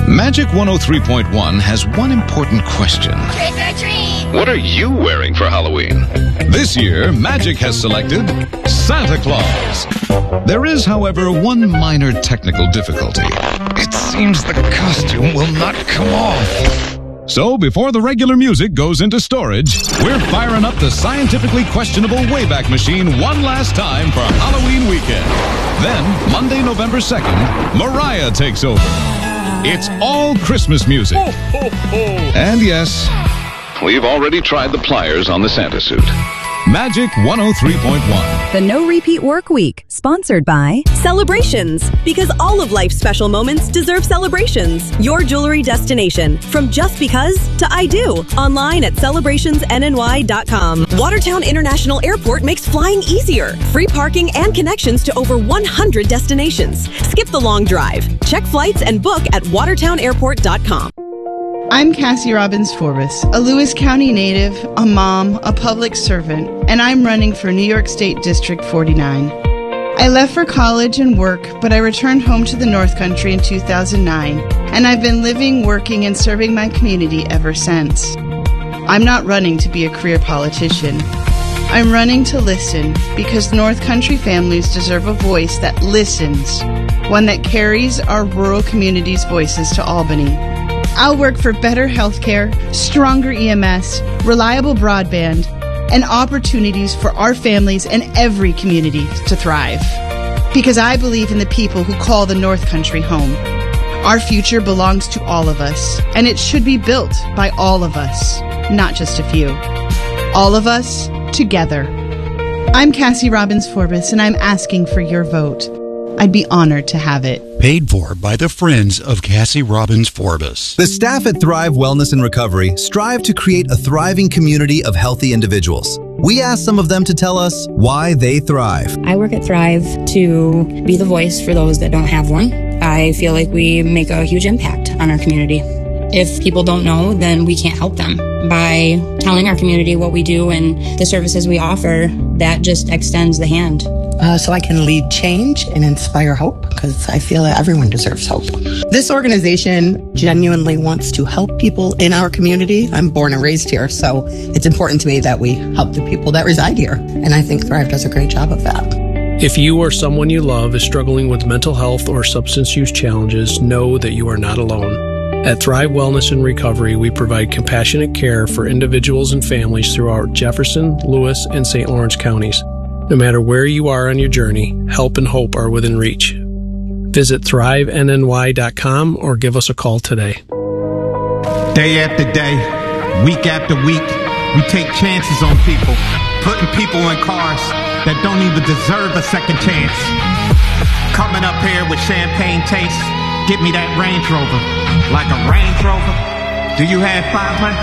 Magic 103.1 has one important question. Trick or treat! What are you wearing for Halloween? This year, Magic has selected Santa Claus. There is, however, one minor technical difficulty. It seems the costume will not come off. So, before the regular music goes into storage, we're firing up the scientifically questionable Wayback Machine one last time for Halloween weekend. Then, Monday, November 2nd, Mariah takes over. It's all Christmas music. Ho, ho, ho. And yes, we've already tried the pliers on the Santa suit. Magic 103.1. The No Repeat Work Week, sponsored by Celebrations, because all of life's special moments deserve celebrations. Your jewelry destination, from just because to I do. Online at celebrationsnny.com. Watertown International Airport makes flying easier. Free parking and connections to over 100 destinations. Skip the long drive. Check flights and book at watertownairport.com. I'm Cassie Robbins Forbes, a Lewis County native, a mom, a public servant, and I'm running for New York State District 49. I left for college and work, but I returned home to the North Country in 2009, and I've been living, working, and serving my community ever since. I'm not running to be a career politician. I'm running to listen, because North Country families deserve a voice that listens, one that carries our rural communities' voices to Albany. I'll work for better healthcare, stronger EMS, reliable broadband, and opportunities for our families and every community to thrive. Because I believe in the people who call the North Country home. Our future belongs to all of us, and it should be built by all of us, not just a few. All of us, together. I'm Cassie Robbins Forbes, and I'm asking for your vote. I'd be honored to have it. Paid for by the Friends of Cassie Robbins Forbes. The staff at Thrive Wellness and Recovery strive to create a thriving community of healthy individuals. We asked some of them to tell us why they thrive. I work at Thrive to be the voice for those that don't have one. I feel like we make a huge impact on our community. If people don't know, then we can't help them. By telling our community what we do and the services we offer, that just extends the hand. So I can lead change and inspire hope, because I feel that everyone deserves hope. This organization genuinely wants to help people in our community. I'm born and raised here, so it's important to me that we help the people that reside here. And I think Thrive does a great job of that. If you or someone you love is struggling with mental health or substance use challenges, know that you are not alone. At Thrive Wellness and Recovery, we provide compassionate care for individuals and families throughout Jefferson, Lewis, and St. Lawrence counties. No matter where you are on your journey, help and hope are within reach. Visit thrivenny.com or give us a call today. Day after day, week after week, we take chances on people, putting people in cars that don't even deserve a second chance. Coming up here with champagne taste, get me that Range Rover. Like a Range Rover? Do you have 500?